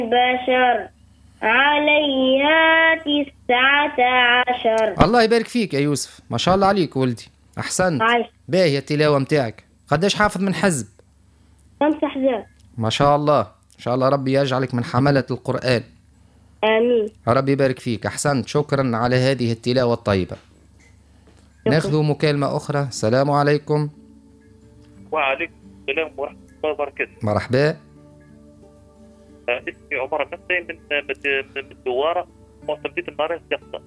البشر عليها 19. الله يبارك فيك يا يوسف، ما شاء الله عليك ولدي، أحسنت. عايش. باهية التلاوة متاعك. قداش حافظ من حزب؟ 5 أحزاب. ما شاء الله، إن شاء الله ربي يجعلك من حملة القرآن. آمين. ربي يبارك فيك، أحسنت. شكرا على هذه التلاوة الطيبة. ناخذ مكالمة أخرى. السلام عليكم. وعليكم السلام ورحمة الله وبركاته. مرحبا. اسمي عمر النصري من الدوارة، وتمديد المريض يقطع.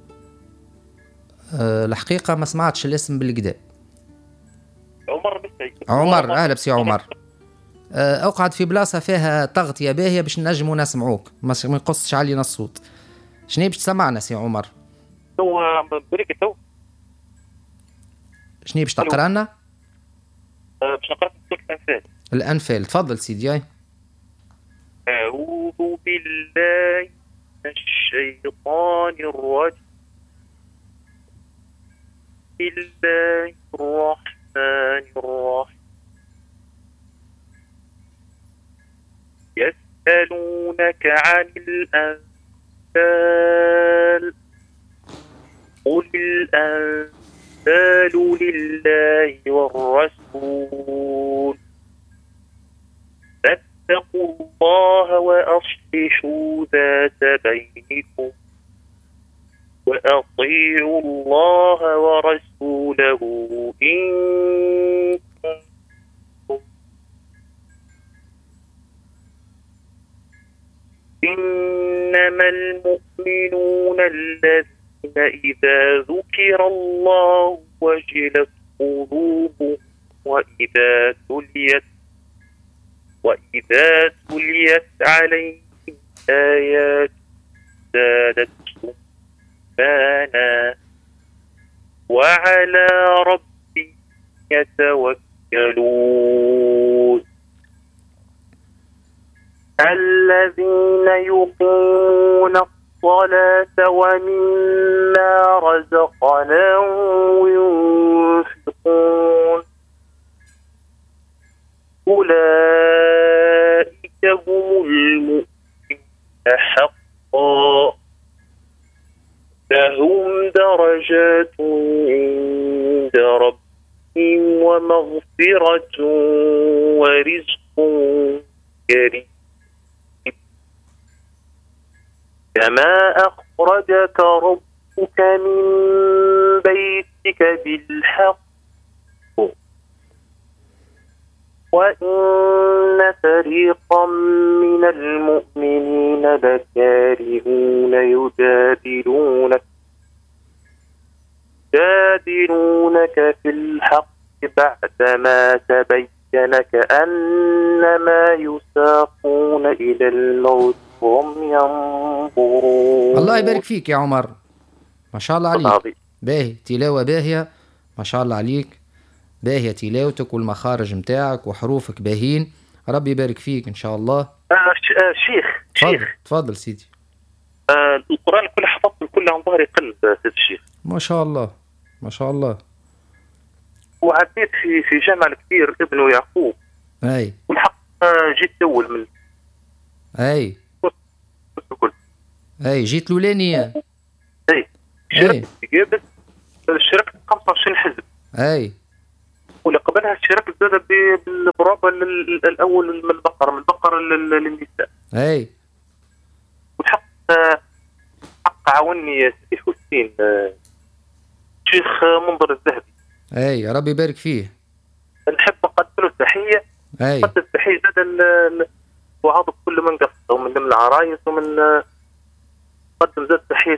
الحقيقة ما سمعتش الاسم بالكدا. عمر النصري. عمر، أهلا بسي عمر. أقعد في بلاصة فيها تغطية باهية باش نجموا نسمعوك، ما يقصش علينا الصوت. شنو باش تسمعنا سي عمر؟ تو بريك تو. شنو باش تقرا لنا؟ باش نقرا سورة الأنفال. الأنفال، تفضل سيدي. أعوذ بالله من الشيطان الرجيم. بسم الله الرحمن الرحيم. يسألونك عن الأنفال قل الأنفال لله والرسول فاتقوا الله وأصلحوا ذات بينكم وأطيعوا الله ورسوله إنما المؤمنون الذين إذا ذكر الله وجلت قلوبهم وإذا تليت عليهم آيات زادتهم إيمانا وعلى ربهم يتوكلون الذين يقيمون الصلاة ومما رزقناهم ينفقون أولئك هم المؤمنون حقا لهم درجات عند ربهم ومغفرة ورزق كريم كما أخرجك ربك من بيتك بالحق وإن فريقا من المؤمنين لكارهون يجادلونك في الحق بعدما تبين كأنما يساقون إلى الموت وهم ينظرون. الله يبارك فيك يا عمر، ما شاء الله عليك. باهي، تلاوة باهية ما شاء الله عليك، باهية تلاوتك والمخارج متاعك وحروفك باهين. ربي يبارك فيك إن شاء الله. شيخ تفضل سيدي. القرآن كله حفظته كله عن ظهر قلب سيد الشيخ. ما شاء الله ما شاء الله. وعديت في جامع الكبير ابن يعقوب. أي. والحق جيت أول من. أي. أي جيت الأولاني. أي. شركت 25 حزب. أي. واللي قبلها شاركت زاد بالبرابة الأول من البقرة للنساء. أي. والحق حق عاوني يا سيدي حسين شيخ منظر الذهبي. أي يا ربي يبارك فيه. نحب نقدم له التحية. أي. نقدم التحية زاد وعاض كل من قصد ومن العرايس ومن قدم زاد تحية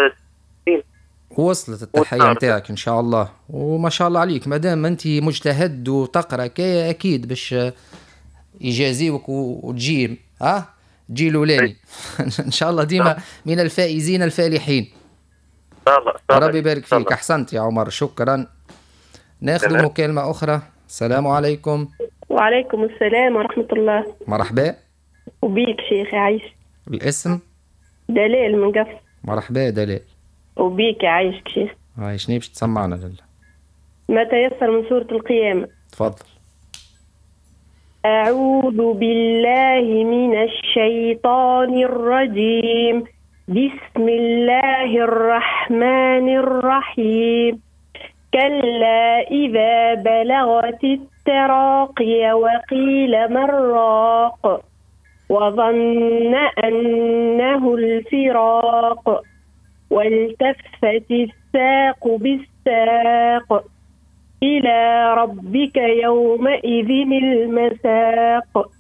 وصلت التحية نتاعك إن شاء الله. وما شاء الله عليك، مادام أنت مجتهد وتقرأ كي أكيد باش يجازيوك وتجي تجي الأولاني إن شاء الله ديما من الفائزين الفالحين. ربي يبارك فيك. أحسنت يا عمر، شكرا. ناخذ مكالمة أخرى. السلام عليكم. وعليكم السلام ورحمة الله. مرحبا. وبيك شيخ عايش. الاسم؟ دلال من قفص. مرحبا دلال. وبيك عايشك شيخ. شنو باش تسمعنا لله؟ ما تيسر من سورة القيامة. تفضل. أعوذ بالله من الشيطان الرجيم. بسم الله الرحمن الرحيم. كلا إذا بلغت التراقي وقيل من راق وظن أنه الفراق والتفت الساق بالساق إلى ربك يومئذ المساق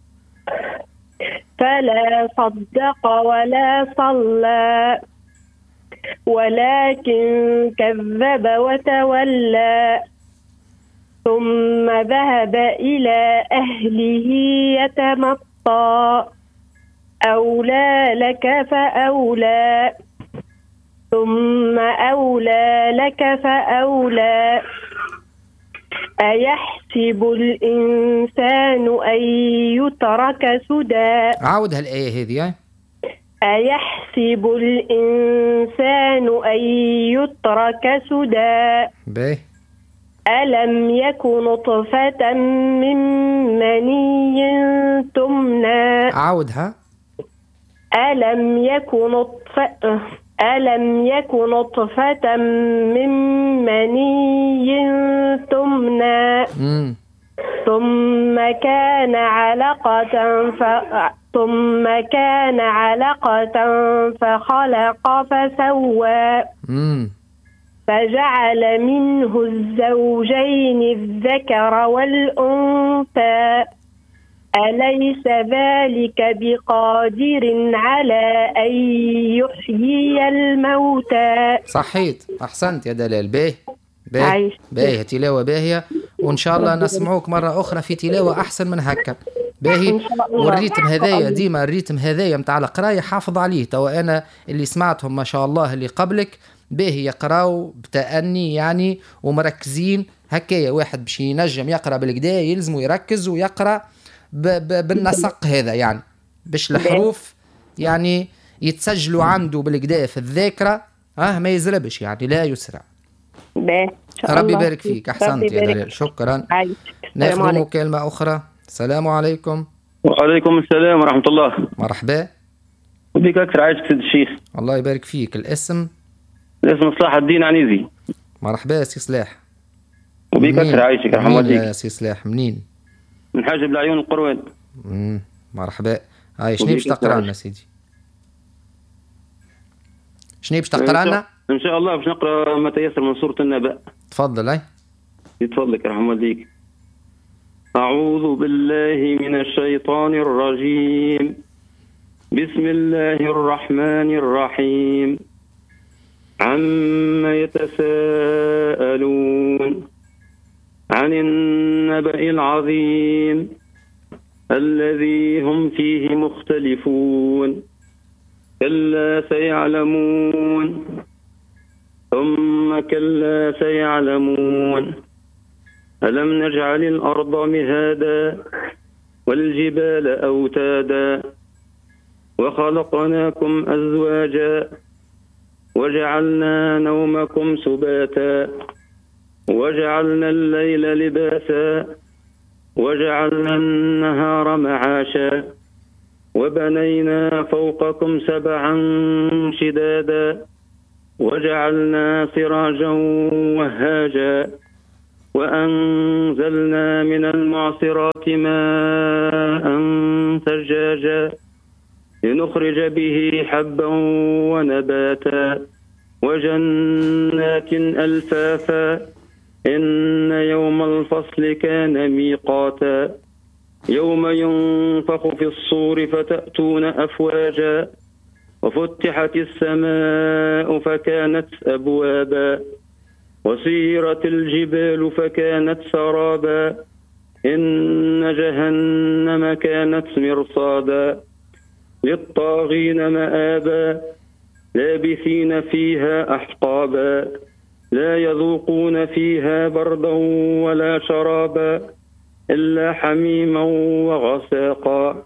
فلا صدق ولا صلى ولكن كذب وتولى ثم ذهب إلى أهله يتمطى أولى لك فأولى ثم أولى لك فأولى أيحسب الإنسان أن يترك سدى. عاود هالآية هذه. أيحسب الإنسان أن يترك سدى. باهي. ألم يك نطفة من مني تمنى. عاودها. ألم يك نطفة من مني تمنى ثم كان علقة فخلق فسوى فجعل منه الزوجين الذكر والأنثى أليس ذلك بقادر على أن يحيي الموتى. صحيت، أحسنت يا دلال. باهي تلاوة باهية، وإن شاء الله نسمعوك مرة أخرى في تلاوة أحسن من هكا. باهي. والريتم هذايا ديما الريتم هذايا متاع القراية حافظ عليه. توا أنا اللي سمعتهم ما شاء الله اللي قبلك باهي يقراو بتأني يعني ومركزين هكايا. واحد باش ينجم يقرأ بالكدا يلزم يركز ويقرأ بالنسق هذا يعني باش الحروف يعني يتسجلوا عنده بالكدا في الذاكرة ما يزربش يعني لا يسرع. ربي يبارك فيك. أحسنت يا دلال. شكرا. ناخذ مكالمة أخرى. السلام عليكم. وعليكم السلام ورحمة الله. مرحبا بك أكثر. عايشك سيد الشيخ. الله يبارك فيك. الاسم صلاح الدين عنيزي. مرحبا سي صلاح. وبك أكثر. عايشك رحمة الله يا سي صلاح. منين؟ من حاجب العيون القروان. مرحبا. شنو باش تقرا لنا سيدي؟ شنو باش تقرا لنا؟ ان شاء الله باش نقرا ما تيسر من سورة النبأ. تفضل. يتفضلك رحمة الله. أعوذ بالله من الشيطان الرجيم. بسم الله الرحمن الرحيم. عما يتساءلون عن النبأ العظيم الذي هم فيه مختلفون كلا سيعلمون ثم كلا سيعلمون ألم نجعل الأرض مهادا والجبال أوتادا وخلقناكم أزواجا وجعلنا نومكم سباتا وجعلنا الليل لباسا وجعلنا النهار معاشا وبنينا فوقكم سبعا شدادا وجعلنا سراجا وهاجا وأنزلنا من المعصرات ماء ثجاجا لنخرج به حبا ونباتا وجنات ألفافا إن يوم الفصل كان ميقاتا يوم ينفخ في الصور فتأتون أفواجا وفتحت السماء فكانت أبوابا وسيرت الجبال فكانت سرابا إن جهنم كانت مرصادا للطاغين مآبا لابثين فيها أحقابا لا يذوقون فيها بردا ولا شرابا إلا حميما وغساقا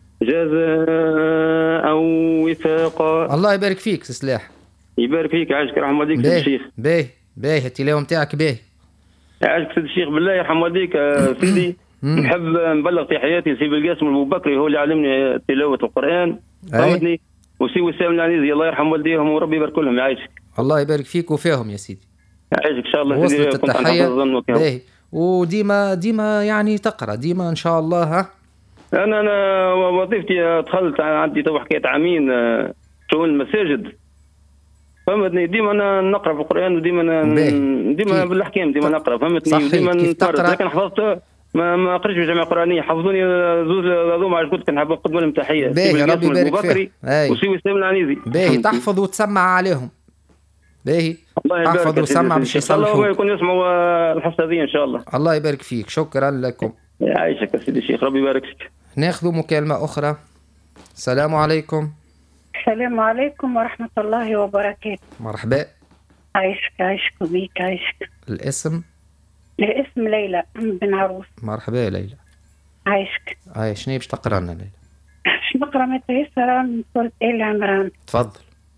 جزاء وفاقا. الله يبارك فيك سلاح. يبارك فيك. عاشك رحمة والديك سيد الشيخ. باهي التلاوة متاعك باهي. عاشك سيد الشيخ بالله يرحم والديك سيدي. نحب نبلغ في حياتي سي بالقاسم البوبكري، هو اللي علمني تلاوة القرآن، فهمتني. وسي وسام العنيزي الله يرحم والديهم وربي يبارك لهم، يعيشك. الله يبارك فيك وفيهم يا سيدي. يعيشك ان شاء الله. وصلت التحية. باهي. وديما يعني تقرا ديما ان شاء الله. ها انا وظيفتي دخلت عندي تو حكايه عامين شؤون المساجد، فهمتني. ديما انا نقرا في القران، وديما بالاحكام ديما نقرا، فهمتني. وديما نفرد، لكن حفظت ما قريتش في الجامعه القرانيه، حفظوني زوز هذوما على كنت نحب نقدم لهم تحيه. باهي ربي يبارك فيك. وسي وسام العنيزي. باهي تحفظ وتسمع عليهم. باهي تحفظ وتسمع باش يصلحوا. الله يكون يسمعوا الحصه هذه ان شاء الله. الله يبارك فيك، شكرا لكم. يعيشك يا سيدي الشيخ، ربي يبارك فيك. ناخذ مكالمه اخرى. السلام عليكم. السلام عليكم ورحمه الله وبركاته. مرحبا. عايشك بيك. عايشك. الاسم ليلى بن عروس. مرحبا ليلى. عايشك. شنو باش تقرا لنا ليلى؟ باش نقرا ما تيسر من سورة آل عمران. تفضل.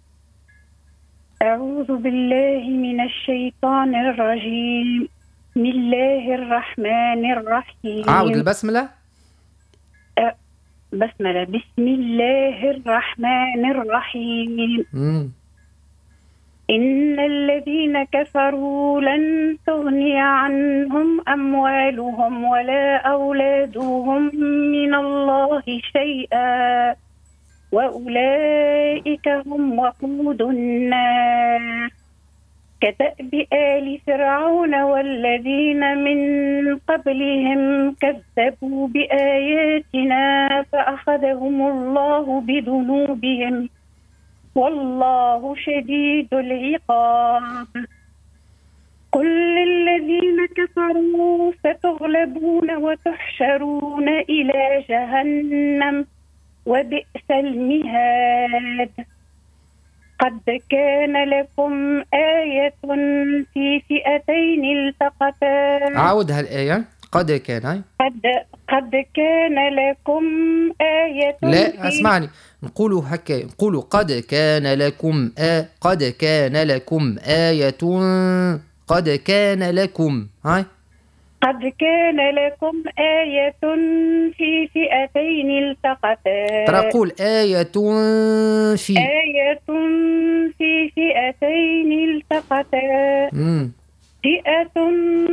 أعوذ بالله من الشيطان الرجيم، بسم الله الرحمن الرحيم. عاود البسملة. بسم الله الرحمن الرحيم. إن الذين كفروا لن تغني عنهم أموالهم ولا أولادهم من الله شيئا وأولئك هم وقود النار. كدأب آل فرعون والذين من قبلهم كذبوا بآياتنا فأخذهم الله بذنوبهم والله شديد العقاب. قل للذين كفروا ستغلبون وتحشرون إلى جهنم وبئس المهاد. قد كان لكم آية في فئتين التقتا. عاودها الآية. قد كان لكم آية. لا اسمعني، نقولوا هكا، نقولوا قد كان لكم آية. قد كان لكم هاي. قد كان لكم آية في فئتين التقتا. ترى قول آية في فئتين التقتا. فئة